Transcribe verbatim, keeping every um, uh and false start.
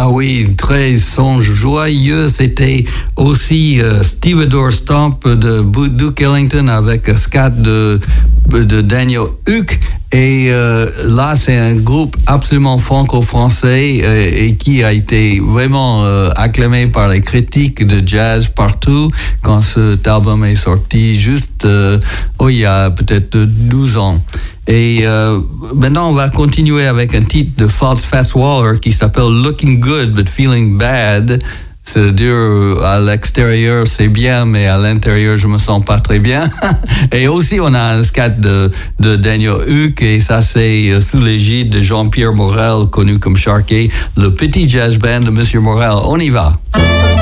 Ah oui, très son joyeux. C'était aussi euh, Stevedore Stomp de Duke Ellington avec un scat de, de Daniel Huck. Et euh, là, c'est un groupe absolument franco-français euh, et qui a été vraiment euh, acclamé par les critiques de jazz partout quand cet album est sorti, juste euh, oh, il y a peut-être douze ans. Et euh, maintenant, on va continuer avec un titre de Fats Waller qui s'appelle Looking Good but Feeling Bad. C'est-à-dire, à l'extérieur, c'est bien, mais à l'intérieur, je me sens pas très bien. Et aussi, on a un scat de, de Daniel Huck, et ça, c'est sous l'égide de Jean-Pierre Morel, connu comme Sharkey, le petit jazz band de Monsieur Morel. On y va.